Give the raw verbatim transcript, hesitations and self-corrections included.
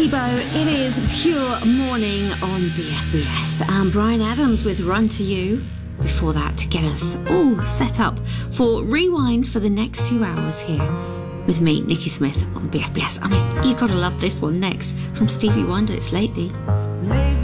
Debo, it is Pure Morning on B F B S. And Brian Adams with Run to You. Before that, to get us all set up for Rewind for the next two hours here with me, Nikki Smith, on B F B S. I mean, you've got to love this one next from Stevie Wonder. It's Lately.